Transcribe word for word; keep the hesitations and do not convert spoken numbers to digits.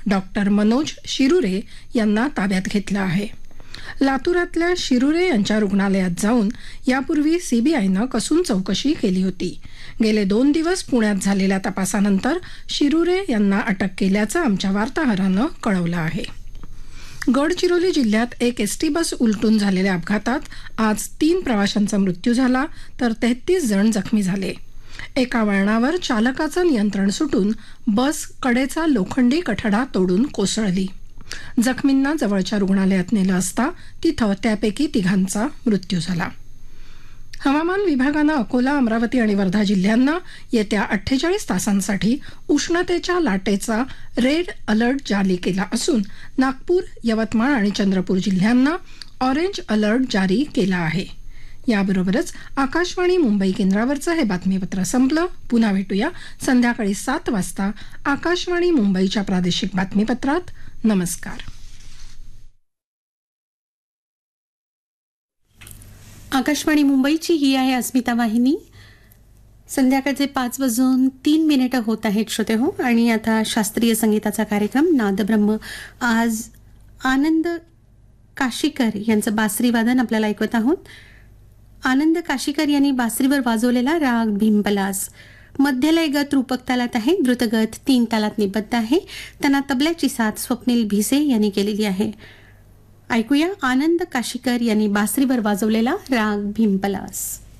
Doctor Manoj Shirure यांना ताब्यात घेतलं आहे. लातूरातल्या शिरुरे यांच्या रुग्णालयात जाऊन यापूर्वी सीबीआयनं कसून चौकशी केली होती. गेले दोन दिवस पुण्यात झालेल्या तपासानंतर शिरुरे यांना अटक केल्याचं आमच्या वार्ताहरानं कळवलं आहे. गडचिरोली जिल्ह्यात एक एसटी बस उलटून झालेल्या अपघातात आज तीन प्रवाशांचा मृत्यू झाला तर तेहतीस जण जखमी झाले. एका वळणावर चालकाचं नियंत्रण सुटून बस कडेचा लोखंडी कठडा तोडून कोसळली. जखमींना जवळच्या रुग्णालयात नेलं असता तिथं त्यापैकी तिघांचा मृत्यू झाला. हवामान विभागानं अकोला, अमरावती आणि वर्धा जिल्ह्यांना येत्या अठ्ठेचाळीस तासांसाठी उष्णतेच्या लाटेचा रेड अलर्ट जारी केला असून नागपूर, यवतमाळ आणि चंद्रपूर जिल्ह्यांना ऑरेंज अलर्ट जारी केला आहे. याबरोबरच आकाशवाणी मुंबई केंद्रावरचं हे बातमीपत्र संपलं. पुन्हा भेटूया संध्याकाळी सात वाजता आकाशवाणी मुंबईच्या प्रादेशिक बातमीपत्रात. नमस्कार. आकाशवाणी मुंबईची ही आहे अस्मिता वाहिनी. संध्याकाळचे पाच वाजून तीन मिनिटं होत आहेत श्रोते हो. आणि आता शास्त्रीय संगीताचा कार्यक्रम नादब्रह्म. आज आनंद काशीकर यांचं बासरी वादन आपल्याला ऐकवत आहोत. आनंद काशीकर यांनी बासरीवर वाजवलेला राग भीमपलास मध्यलय गत रूपक तालात आहे, द्रुतगत तीन तालात निबद्ध आहे. त्यांना तबल्याची साथ स्वप्नील भिसे यांनी केलेली आहे. ऐकूया आनंद काशीकर यांनी बासरीवर वाजवलेला राग भीमपलास.